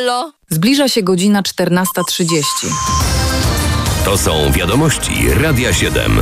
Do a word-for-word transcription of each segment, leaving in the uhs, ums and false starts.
halo? Zbliża się godzina czternasta trzydzieści. To są wiadomości Radia siedem.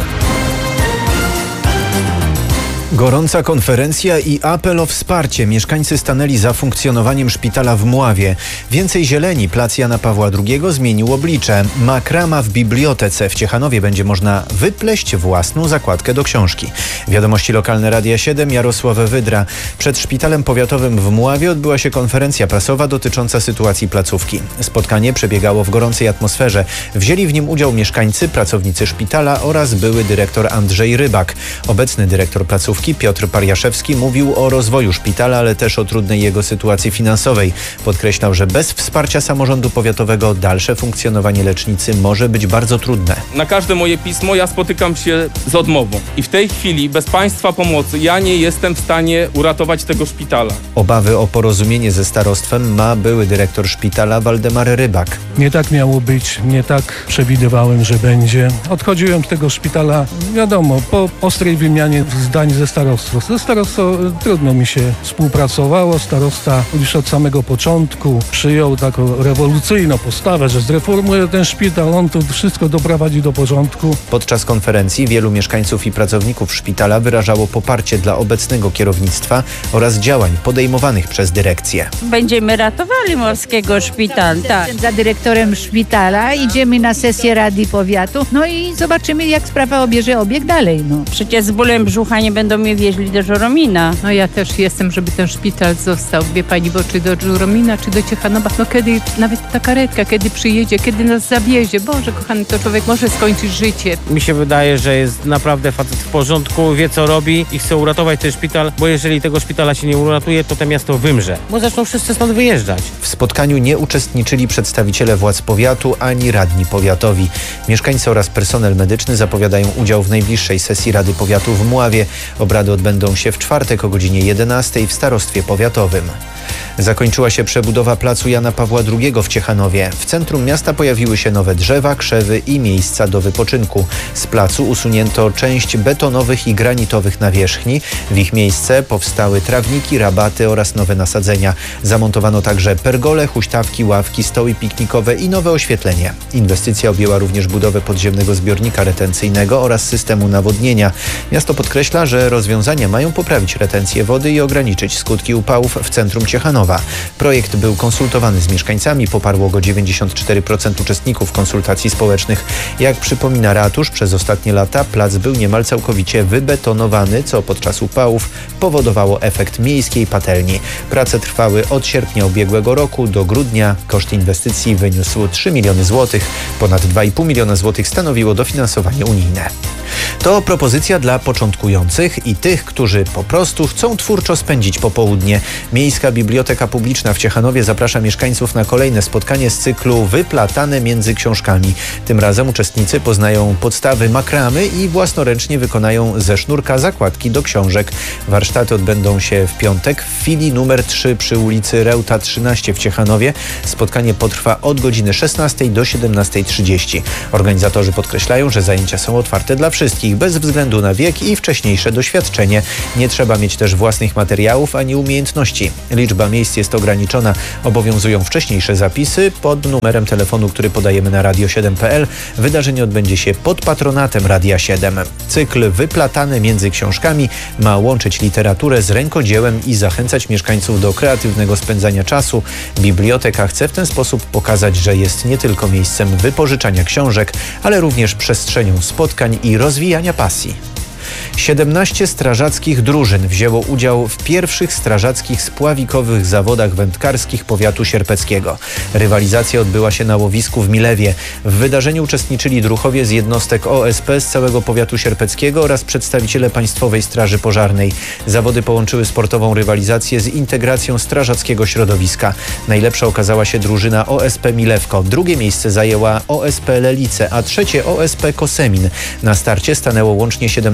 Gorąca konferencja i apel o wsparcie. Mieszkańcy stanęli za funkcjonowaniem szpitala w Mławie. Więcej zieleni. Plac Jana Pawła drugiego zmienił oblicze. Makrama w bibliotece w Ciechanowie będzie można wypleść własną zakładkę do książki. Wiadomości lokalne Radia siedem, Jarosław Wydra. Przed szpitalem powiatowym w Mławie odbyła się konferencja prasowa dotycząca sytuacji placówki. Spotkanie przebiegało w gorącej atmosferze. Wzięli w nim udział mieszkańcy, pracownicy szpitala oraz były dyrektor Andrzej Rybak. Obecny dyrektor placówki Piotr Pariaszewski mówił o rozwoju szpitala, ale też o trudnej jego sytuacji finansowej. Podkreślał, że bez wsparcia samorządu powiatowego dalsze funkcjonowanie lecznicy może być bardzo trudne. Na każde moje pismo ja spotykam się z odmową. I w tej chwili bez państwa pomocy ja nie jestem w stanie uratować tego szpitala. Obawy o porozumienie ze starostwem ma były dyrektor szpitala Waldemar Rybak. Nie tak miało być, nie tak przewidywałem, że będzie. Odchodziłem z tego szpitala, wiadomo, po ostrej wymianie zdań ze starostwo. Ze starostwo trudno mi się współpracowało. Starosta już od samego początku przyjął taką rewolucyjną postawę, że zreformuje ten szpital, on tu wszystko doprowadzi do porządku. Podczas konferencji wielu mieszkańców i pracowników szpitala wyrażało poparcie dla obecnego kierownictwa oraz działań podejmowanych przez dyrekcję. Będziemy ratowali Morskiego Szpital, tak. Za dyrektorem szpitala idziemy na sesję Rady Powiatu, no i zobaczymy, jak sprawa obierze obieg dalej. No. Przecież z bólem brzucha nie będą mnie wieźli do Żuromina. No ja też jestem, żeby ten szpital został, wie pani, bo czy do Żuromina, czy do Ciechanowa. No kiedy nawet ta karetka, kiedy przyjedzie, kiedy nas zawiezie, Boże kochany, to człowiek może skończyć życie. Mi się wydaje, że jest naprawdę facet w porządku, wie co robi i chce uratować ten szpital, bo jeżeli tego szpitala się nie uratuje, to to miasto wymrze, bo zaczną wszyscy stąd wyjeżdżać. W spotkaniu nie uczestniczyli przedstawiciele władz powiatu ani radni powiatowi. Mieszkańcy oraz personel medyczny zapowiadają udział w najbliższej sesji Rady Powiatu w Mławie. Obrady odbędą się w czwartek o godzinie jedenastej w starostwie powiatowym. Zakończyła się przebudowa placu Jana Pawła drugiego w Ciechanowie. W centrum miasta pojawiły się nowe drzewa, krzewy i miejsca do wypoczynku. Z placu usunięto część betonowych i granitowych nawierzchni. W ich miejsce powstały trawniki, rabaty oraz nowe nasadzenia. Zamontowano także pergole, huśtawki, ławki, stoły piknikowe i nowe oświetlenie. Inwestycja objęła również budowę podziemnego zbiornika retencyjnego oraz systemu nawodnienia. Miasto podkreśla, że rozwiązania mają poprawić retencję wody i ograniczyć skutki upałów w centrum Ciechanowa. Projekt był konsultowany z mieszkańcami, poparło go dziewięćdziesiąt cztery procent uczestników konsultacji społecznych. Jak przypomina ratusz, przez ostatnie lata plac był niemal całkowicie wybetonowany, co podczas upałów powodowało efekt miejskiej patelni. Prace trwały od sierpnia ubiegłego roku do grudnia. Koszt inwestycji wyniósł trzy miliony złotych. Ponad dwa i pół miliona złotych stanowiło dofinansowanie unijne. To propozycja dla początkujących i tych, którzy po prostu chcą twórczo spędzić popołudnie. Miejska Biblioteka Publiczna w Ciechanowie zaprasza mieszkańców na kolejne spotkanie z cyklu Wyplatane między książkami. Tym razem uczestnicy poznają podstawy makramy i własnoręcznie wykonają ze sznurka zakładki do książek. Warsztaty odbędą się w piątek w filii numer trzy przy ulicy Reuta trzynaście w Ciechanowie. Spotkanie potrwa od godziny szesnastej do siedemnastej trzydzieści. Organizatorzy podkreślają, że zajęcia są otwarte dla wszystkich, bez względu na wiek i wcześniejsze doświadczenie. Nie trzeba mieć też własnych materiałów ani umiejętności. Liczba miejsc jest ograniczona. Obowiązują wcześniejsze zapisy pod numerem telefonu, który podajemy na radio siedem kropka p l. Wydarzenie odbędzie się pod patronatem Radia siedem. Cykl Wyplatane między książkami ma łączyć literaturę z rękodziełem i zachęcać mieszkańców do kreatywnego spędzania czasu. Biblioteka chce w ten sposób pokazać, że jest nie tylko miejscem wypożyczania książek, ale również przestrzenią spotkań i rozwijania pasji. siedemnaście strażackich drużyn wzięło udział w pierwszych strażackich spławikowych zawodach wędkarskich powiatu sierpeckiego. Rywalizacja odbyła się na łowisku w Milewie. W wydarzeniu uczestniczyli druhowie z jednostek O S P z całego powiatu sierpeckiego oraz przedstawiciele Państwowej Straży Pożarnej. Zawody połączyły sportową rywalizację z integracją strażackiego środowiska. Najlepsza okazała się drużyna O S P Milewko. Drugie miejsce zajęła O S P Lelice, a trzecie O S P Kosemin. Na starcie stanęło łącznie siedemnaście reprezentantów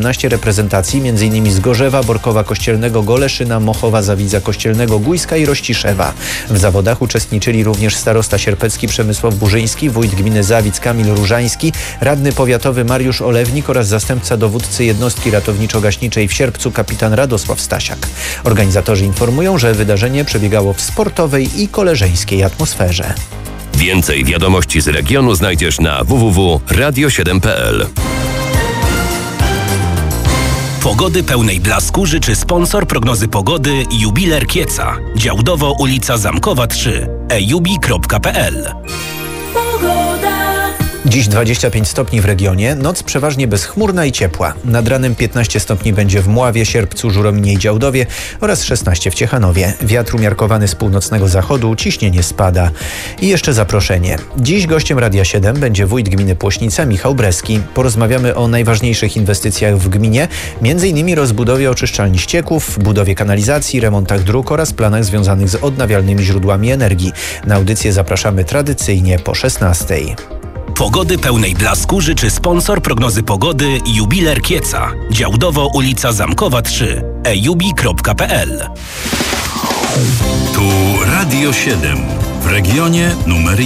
reprezentacji, m.in. z Gorzewa, Borkowa Kościelnego, Goleszyna, Mochowa, Zawidza Kościelnego, Gujska i Rościszewa. W zawodach uczestniczyli również starosta sierpecki Przemysław Burzyński, wójt gminy Zawidz Kamil Różański, radny powiatowy Mariusz Olewnik oraz zastępca dowódcy jednostki ratowniczo-gaśniczej w Sierpcu kapitan Radosław Stasiak. Organizatorzy informują, że wydarzenie przebiegało w sportowej i koleżeńskiej atmosferze. Więcej wiadomości z regionu znajdziesz na w w w kropka radio siedem kropka p l. Pogody pełnej blasku życzy sponsor prognozy pogody Jubiler Kieca. Działdowo ulica Zamkowa trzy. e jubi kropka p l. Dziś dwadzieścia pięć stopni w regionie, noc przeważnie bezchmurna i ciepła. Nad ranem piętnaście stopni będzie w Mławie, Sierpcu, Żurominie i Działdowie oraz szesnaście w Ciechanowie. Wiatr umiarkowany z północnego zachodu, ciśnienie spada. I jeszcze zaproszenie. Dziś gościem Radia siedem będzie wójt gminy Płośnica Michał Breski. Porozmawiamy o najważniejszych inwestycjach w gminie, m.in. rozbudowie oczyszczalni ścieków, budowie kanalizacji, remontach dróg oraz planach związanych z odnawialnymi źródłami energii. Na audycję zapraszamy tradycyjnie po szesnastej. Pogody pełnej blasku życzy sponsor prognozy pogody Jubiler Kieca. Działdowo ulica Zamkowa trzy. e jubi kropka p l. Tu Radio siedem w regionie numer